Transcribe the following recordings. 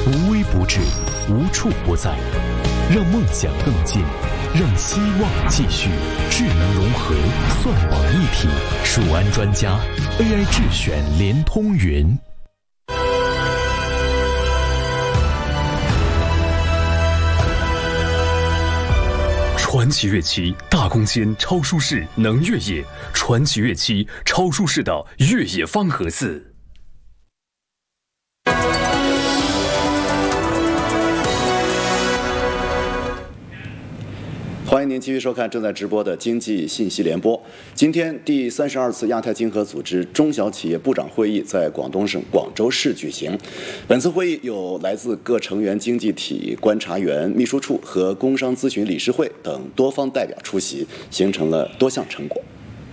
无微不至，无处不在，让梦想更近，让希望继续。智能融合，算网一体，数安专家 AI 智选联通云。传奇乐器大空间超舒适能越野，传奇乐器超舒适的越野方盒子。 欢迎您继续收看正在直播的经济信息联播。今天第32次亚太经合组织中小企业部长会议在广东省广州市举行。本次会议有来自各成员经济体观察员、秘书处和工商咨询理事会等多方代表出席，形成了多项成果。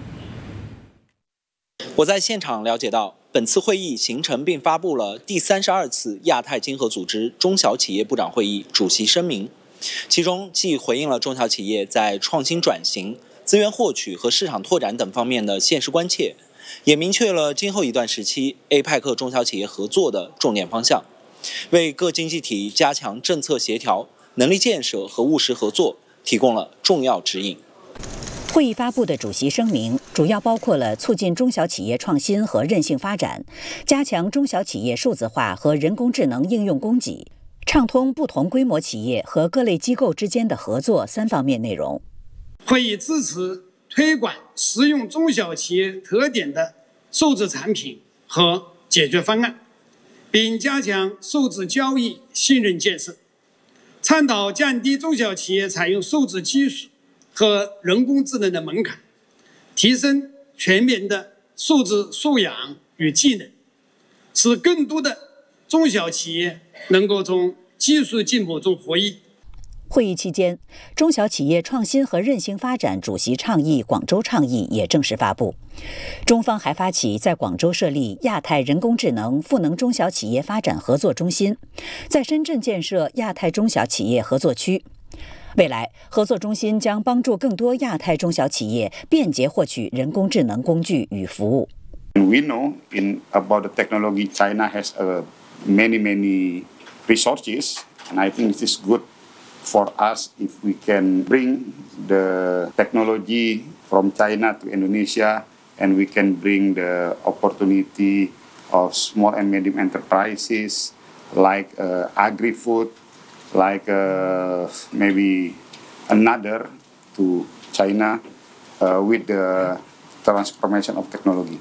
我在现场了解到，本次会议形成并发布了第32次亚太经合组织中小企业部长会议主席声明。其中既回应了中小企业在创新转型、资源获取和市场拓展等方面的现实关切，也明确了今后一段时期 APEC 中小企业合作的重点方向，为各经济体加强政策协调、能力建设和务实合作提供了重要指引。 会议发布的主席声明主要包括了促进中小企业创新和韧性发展，加强中小企业数字化和人工智能应用供给，畅通不同规模企业和各类机构之间的合作3方面内容。 会议支持推广实用中小企业特点的数字产品和解决方案，并加强数字交易信任建设，倡导降低中小企业采用数字技术和人工智能的门槛，提升全民的数字素养与技能，使更多的中小企业能够从技术进步中获益。 会议期间，中小企业创新和韧性发展主席倡议广州倡议也正式发布。中方还发起在广州设立亚太人工智能赋能中小企业发展合作中心，在深圳建设亚太中小企业合作区。未来，合作中心将帮助更多亚太中小企业便捷获取人工智能工具与服务。 We know about the technology, China has many resources, and I think it is good for us if we can bring the technology from China to Indonesia, and we can bring the opportunity of small and medium enterprises like agri-food, like maybe another to China with the transformation of technology.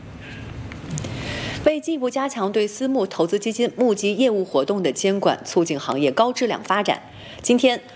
为进一步加强对私募投资基金募集业务活动的监管，促进行业高质量发展，今天